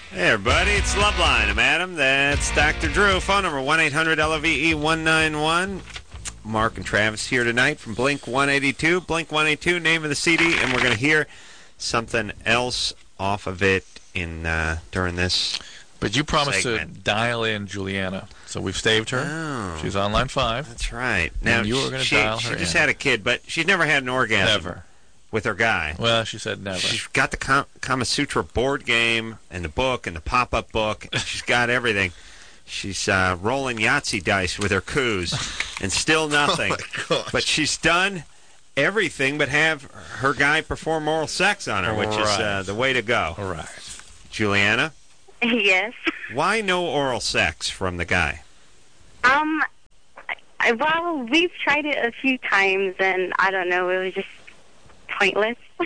Hey, everybody, it's Loveline. I'm Adam. That's Dr. Drew. Phone number 1-800-LOVE-191. Mark and Travis here tonight from Blink 182. Blink 182, name of the CD, and we're going to hear something else off of it during this But you promised segment. to dial in Juliana, so we've saved her. Oh. She's on line 5. That's right. Now, And you were going to dial her She just in. had a kid, but she's never had an orgasm. Never. With her guy. Well, she said never. She's got the Kama Sutra board game and the book and the pop-up book. She's got everything. She's rolling Yahtzee dice with her coups and still nothing. Oh my gosh. But she's done everything but have her guy perform oral sex on her, which Right. is the way to go. All right. Juliana, Yes. why no oral sex from the guy? Well, we've tried it a few times, and I don't know, it was just pointless. What?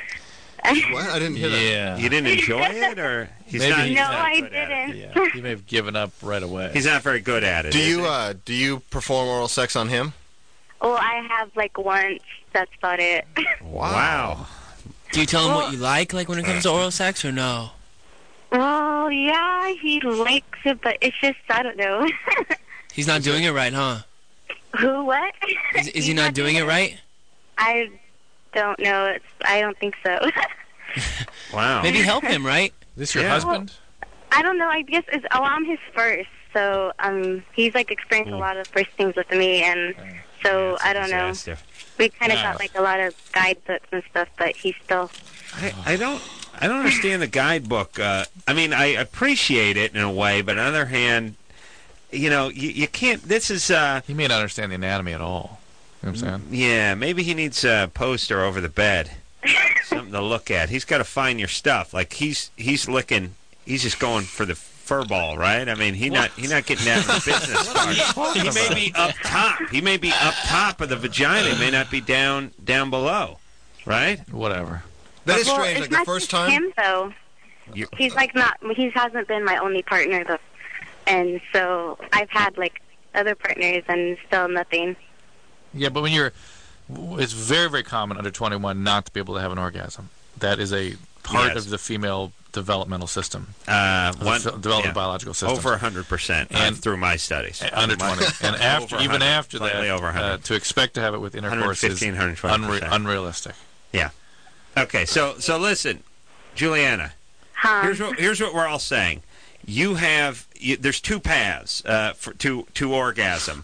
I didn't hear that. Yeah. You didn't enjoy it, or he's Maybe not? he's No, not I good at it? didn't. Yeah. He may have given up right away. He's not very good at it. Do is you he? do you perform oral sex on him? Well, I have, once. That's about it. Wow. Do you tell him what you like when it comes to oral sex, or no? Well, yeah, he likes it, but it's just, I don't know. He's not doing it right, huh? Who, what? Is he not doing it right? I don't know. I don't think so. Wow. Maybe help him, right? Is this your Yeah. husband? I don't know. I guess I'm his first, so he's experienced a lot of first things with me, and so That's I a don't know. disaster. We kind of Yeah. got a lot of guidebooks and stuff, but he's still. I don't understand the guidebook. I mean, I appreciate it in a way, but on the other hand, you can't. This is He may not understand the anatomy at all. You know what I'm saying? yeah. Maybe he needs a poster over the bed, something to look at. He's got to find your stuff. Like he's licking. He's just going for the fur ball, right? I mean, he not getting down to the business part. He may be up top. He may be up top of the vagina. He may not be down below, right? Whatever. That is Well, strange. it's Like the not first just time. him though. You- He's not. He hasn't been my only partner though, and so I've had other partners and still nothing. Yeah, but it's very, very common under 21 not to be able to have an orgasm. That is a part Yes. of the female developmental system, Development biological system. over 100%. And- through my studies. Under 20. And after, Over even 100, after slightly that, over 100. to expect to have it with intercourse is 115, 120%. unrealistic. Yeah. Okay. So listen, Juliana. Here's what we're all saying. There's two paths to orgasm.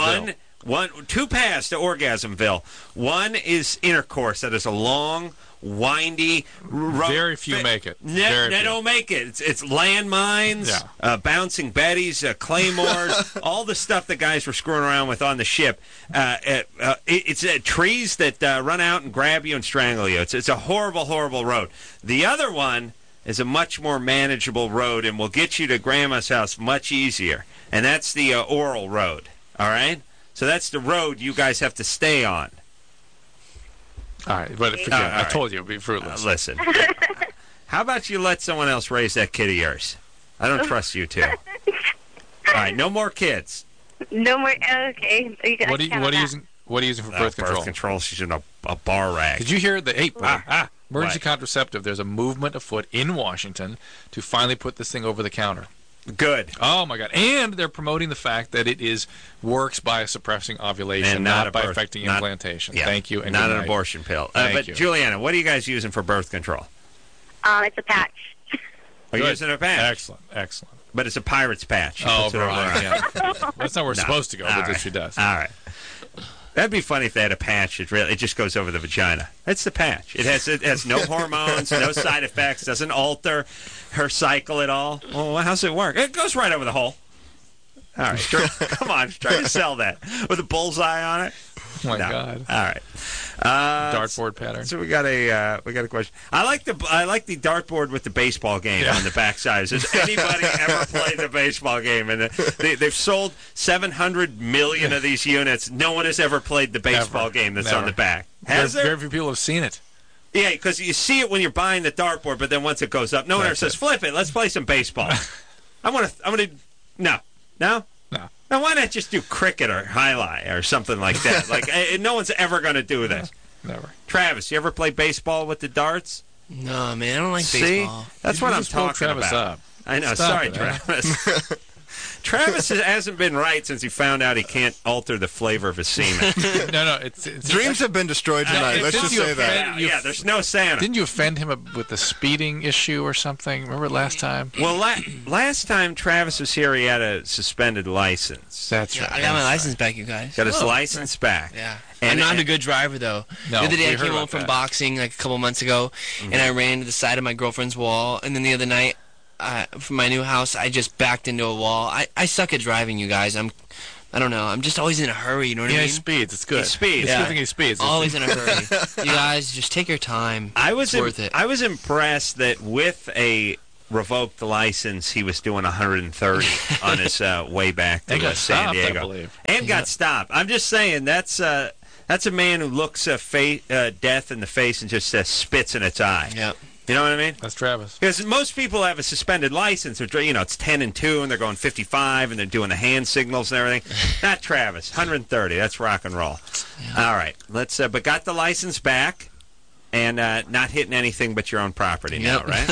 Two paths to Orgasmville. One is intercourse. That is a long, windy road. Very few make it. They Very few. don't make it. It's landmines, bouncing betties, claymores, all the stuff that guys were screwing around with on the ship. It's trees that run out and grab you and strangle you. It's a horrible, horrible road. The other one is a much more manageable road and will get you to Grandma's house much easier. And that's the oral road. All right? So that's the road you guys have to stay on. All right, but forget it. All I right. told you it would be fruitless. Listen. How about you let someone else raise that kid of yours? I don't trust you two. All right, no more kids. No more. Okay. What are you using for birth control? Birth control. She's in a bar rack. Did you hear the emergency What? contraceptive? There's a movement afoot in Washington to finally put this thing over the counter. Good. Oh my God! And they're promoting the fact that it works by suppressing ovulation, And not not by a birth- affecting not- implantation. Yeah. Thank you. And not good an night. abortion pill. Thank But you. Juliana, what are you guys using for birth control? It's a patch. Are you Good. using a patch? Excellent. But it's a pirate's patch. She Oh, puts it over right. her- Yeah. That's not where it's No. supposed to go, All but right. she does. All right. That'd be funny if they had a patch. It just goes over the vagina. That's the patch. It has no hormones, no side effects, doesn't alter her cycle at all. Well, how's it work? It goes right over the hole. All right. Come on. Try to sell that with a bullseye on it. Oh my No. God. All right. Dartboard pattern. So we got a question. I like the dartboard with the baseball game on the backside. Has anybody ever played the baseball game? And they've sold 700 million of these units. No one has ever played the baseball game that's on the back. Has there? Very few people have seen it. Yeah, because you see it when you're buying the dartboard, but then once it goes up, no one ever says, "Flip it, let's play some baseball." No. Now, why not just do cricket or highlight or something like that? No one's ever going to do this. Never. Travis, you ever play baseball with the darts? No, man, I don't like See? baseball. That's what I'm talking Travis about. up. I know. Stop Sorry, it, man. Travis. Travis hasn't been right since he found out he can't alter the flavor of his semen. No, it's Dreams have been destroyed tonight. Let's just say that. Yeah, there's no Santa. Didn't you offend him with the speeding issue or something? Remember last time? Well, last time Travis was here, he had a suspended license. That's right. I got my license back, you guys. Got his license back. Yeah. And- I'm not a good driver, though. No, the other day we I heard came home about from that. boxing like a couple months ago, and I ran to the side of my girlfriend's wall, and then the other night, from my new house, I just backed into a wall. I suck at driving, you guys. I don't know. I'm just always in a hurry, you know what I Yeah, mean? he speeds. It's good. He speeds. It's a good thing he speeds. Always in a hurry. You guys, just take your time. It's worth it. I was impressed that with a revoked license, he was doing 130 on his way back to And got San stopped, I Diego, believe. and got stopped. I'm just saying that's a man who looks death in the face and just spits in its eye. Yeah. You know what I mean? That's Travis. Because most people have a suspended license. It's 10 and 2, and they're going 55, and they're doing the hand signals and everything. Not Travis. 130. That's rock and roll. Yeah. All right. Let's. But got the license back, and not hitting anything but your own property now, right?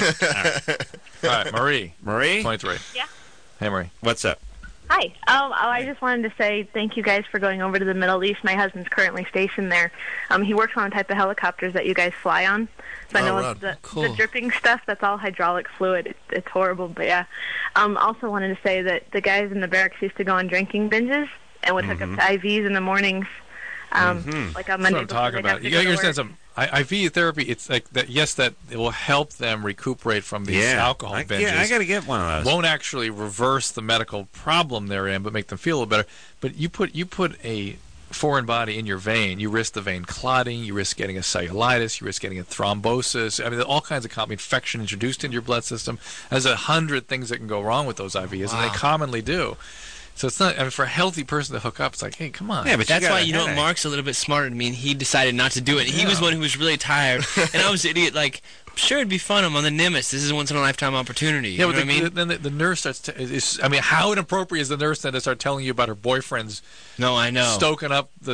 All right, Marie. Marie? 23. Yeah. Hey, Marie. What's up? Hi. I just wanted to say thank you guys for going over to the Middle East. My husband's currently stationed there. He works on the type of helicopters that you guys fly on. So I know the dripping stuff, that's all hydraulic fluid. It's horrible, but yeah. Also wanted to say that the guys in the barracks used to go on drinking binges and would hook up to IVs in the mornings. Like on Monday. That's what I'm talking about. You got to understand something. IV therapy, it's like that. Yes, that it will help them recuperate from these alcohol binges. Yeah, I got to get one of those. Won't actually reverse the medical problem they're in, but make them feel a little better. But you put a foreign body in your vein, you risk the vein clotting, you risk getting a cellulitis, you risk getting a thrombosis. I mean, all kinds of infection introduced into your blood system. There's 100 things that can go wrong with those IVs, and they commonly do. So it's not. I mean, for a healthy person to hook up, it's like, hey, come on. Yeah, but that's why Mark's a little bit smarter than me, and he decided not to do it. He was one who was really tired, and I was an idiot. Like, sure, it'd be fun. I'm on the Nimitz. This is a once in a lifetime opportunity. Yeah, you know what I mean? Then the nurse starts. I mean, how inappropriate is the nurse then to start telling you about her boyfriend's? No, I know. Stoking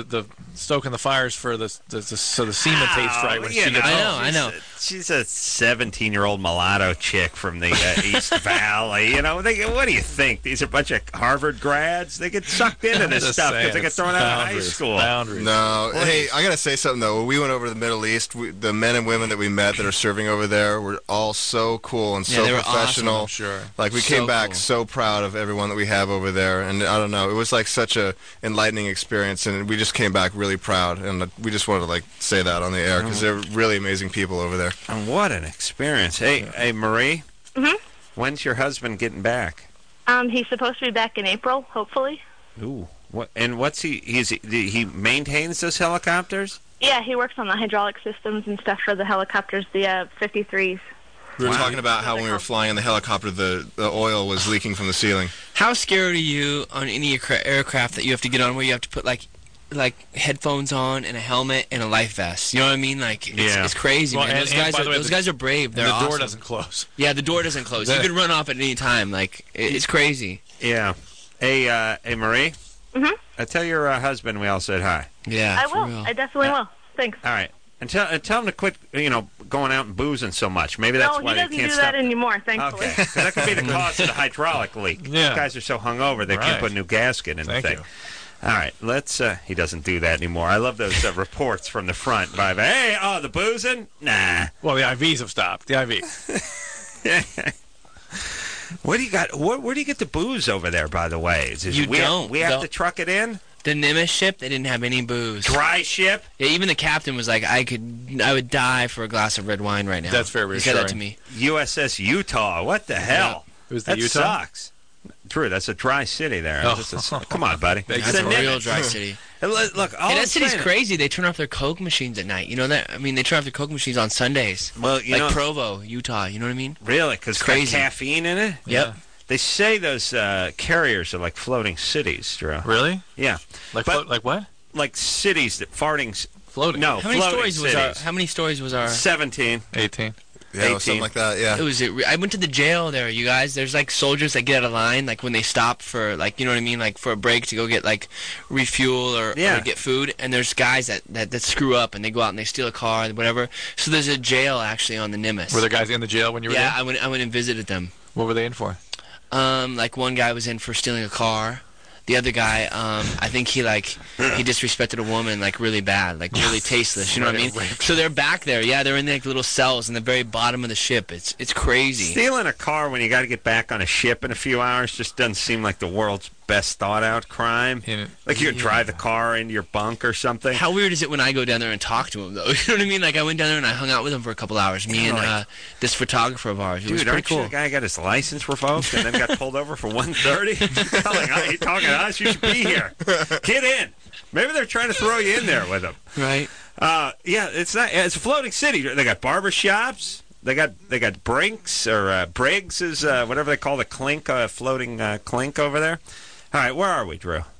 the fires for so the semen tastes right when she gets home. I know. She's a 17-year-old mulatto chick from the East Valley. What do you think? These are a bunch of Harvard grads. They get sucked into this stuff because they get thrown out of high school. Boundaries. No, hey, I gotta say something though. When we went over to the Middle East, the men and women that we met that are serving over there were all so cool and so professional. Awesome, I'm sure. Like we came back so proud of everyone that we have over there, and I don't know, it was like such a enlightening experience, and we just came back really proud, and we just wanted to say that on the air because they're really amazing people over there. And what an experience! Hey, Marie. Mm-hmm. When's your husband getting back? He's supposed to be back in April, hopefully. Ooh. What? And what's he maintains those helicopters? Yeah, he works on the hydraulic systems and stuff for the helicopters, the 53s. We were talking about how when we were flying in the helicopter, the oil was leaking from the ceiling. How scared are you on any aircraft that you have to get on where you have to put like headphones on and a helmet and a life vest? You know what I mean? It's crazy, man. Those guys are brave. They're awesome. The door awesome. doesn't close. Yeah, the door doesn't close. You can run off at any time. It's crazy. Yeah. Hey, Marie. Mm-hmm. Tell your husband we all said hi. Yeah, I will. I definitely will. Thanks. All right. And tell him to quit, going out and boozing so much. Maybe that's why they can't he doesn't do stop. that anymore, thankfully. Okay. That could be the cause of the hydraulic leak. Yeah. These guys are so hungover they can't put a new gasket in the thing. All right, let's. He doesn't do that anymore. I love those reports from the front. Hey, the boozing? Nah. Well, the IVs have stopped. The IV. What do you got? Where do you get the booze over there? By the way, we have to truck it in. The Nimitz ship, they didn't have any booze. Dry ship? Yeah, even the captain was like, I would die for a glass of red wine right now. That's very reassuring. He said that to me. USS Utah. What the hell? Who's the Utah? Sucks. True, that's a dry city there. Come on, buddy. That's a real dry city. Look, that city's crazy. They turn off their Coke machines at night. You know that? I mean, they turn off their Coke machines on Sundays. Well, Provo, Utah. You know what I mean? Really? Because it's got caffeine in it? Yep. Yeah. They say those carriers are like floating cities, Drew. Really? Yeah. Like what? Like cities that floating. Floating. No, How many stories was our? 17. 18. Yeah, something like that. Yeah. It was. I went to the jail there, you guys. There's like soldiers that get out of line, like when they stop for like, you know what I mean, like for a break to go get like refuel or get food. And there's guys that screw up and they go out and they steal a car and whatever. So there's a jail actually on the Nimitz. Were there guys in the jail when you were there? Yeah, I went and visited them. What were they in for? Like one guy was in for stealing a car. The other guy, I think he disrespected a woman like really bad, like really tasteless. You know what I mean? So they're back there. Yeah, they're in like little cells in the very bottom of the ship. It's crazy. Stealing a car when you got to get back on a ship in a few hours just doesn't seem like the world's best thought out crime. Like you could drive the car into your bunk or something. How weird is it when I go down there and talk to him though? You know what I mean? Like I went down there and I hung out with him for a couple hours. Me and this photographer of ours. It was pretty cool. The guy got his license revoked and then got pulled over for 130. Like, oh, you talking to us? You should be here. Get in. Maybe they're trying to throw you in there with them. Right. Yeah, it's a floating city. They got barber shops. They got Brinks or Briggs is whatever they call the clink, floating clink over there. All right, where are we, Drew?